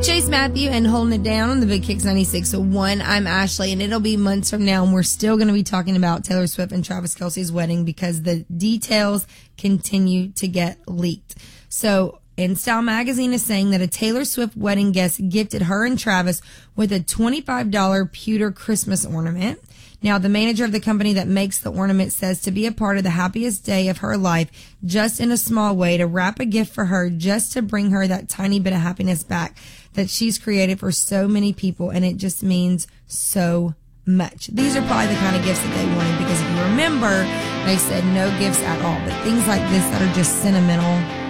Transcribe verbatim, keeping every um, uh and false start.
Chase Matthew and Holding It Down on the Big Kicks ninety-six point one. I'm Ashley, and it'll be months from now, and we're still going to be talking about Taylor Swift and Travis Kelce's wedding because the details continue to get leaked. So, InStyle magazine is saying that a Taylor Swift wedding guest gifted her and Travis with a twenty-five dollars pewter Christmas ornament. Now, the manager of the company that makes the ornament says to be a part of the happiest day of her life, just in a small way, to wrap a gift for her, just to bring her that tiny bit of happiness back that she's created for so many people, and it just means so much. These are probably the kind of gifts that they wanted, because if you remember, they said no gifts at all, but things like this that are just sentimental